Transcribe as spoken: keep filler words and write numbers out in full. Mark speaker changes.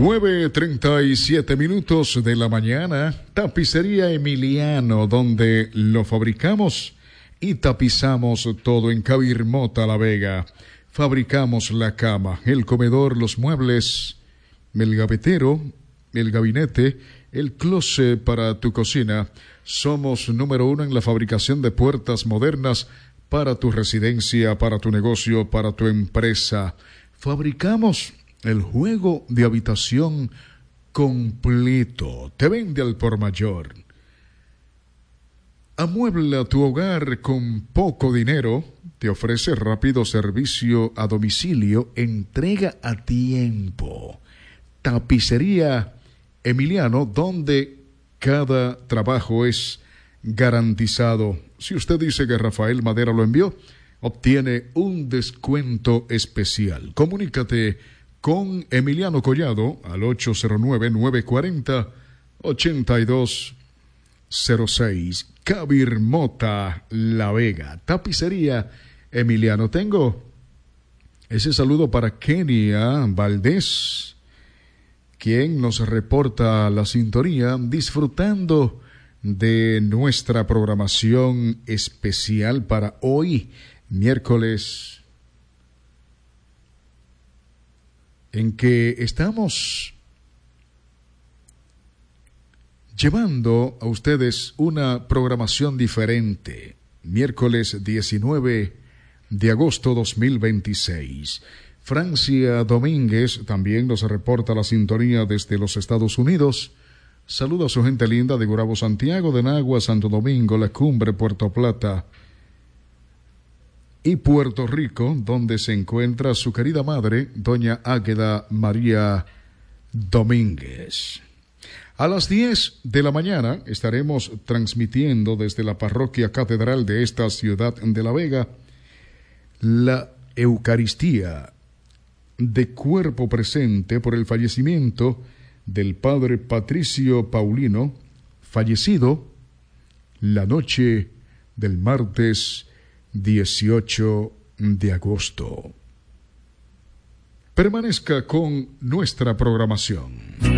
Speaker 1: nueve treinta y siete minutos de la mañana, Tapicería Emiliano, donde lo fabricamos y tapizamos todo en Cabirmota, La Vega. Fabricamos la cama, el comedor, los muebles, el gavetero, el gabinete, el closet para tu cocina. Somos número uno en la fabricación de puertas modernas para tu residencia, para tu negocio, para tu empresa. Fabricamos el juego de habitación completo. Te vende al por mayor. Amuebla tu hogar con poco dinero. Te ofrece rápido servicio a domicilio, entrega a tiempo. Tapicería Emiliano, donde cada trabajo es garantizado. Si usted dice que Rafael Madera lo envió, obtiene un descuento especial. Comunícate con Emiliano Collado al ocho cero nueve, nueve cuatro cero, ocho dos cero seis. Cabirmota, La Vega. Tapicería Emiliano. Tengo ese saludo para Kenia Valdés, quien nos reporta la sintonía, disfrutando de nuestra programación especial para hoy, miércoles, en que estamos llevando a ustedes una programación diferente. Miércoles diecinueve de agosto dos mil veintiséis. Francia Domínguez también nos reporta la sintonía desde los Estados Unidos. Saluda a su gente linda de Gurabo, Santiago, de Nagua, Santo Domingo, La Cumbre, Puerto Plata y Puerto Rico, donde se encuentra su querida madre, doña Águeda María Domínguez. A las diez de la mañana estaremos transmitiendo desde la parroquia catedral de esta ciudad de La Vega la Eucaristía de cuerpo presente por el fallecimiento del padre Patricio Paulino, fallecido la noche del martes dieciocho de agosto. Permanezca con nuestra programación.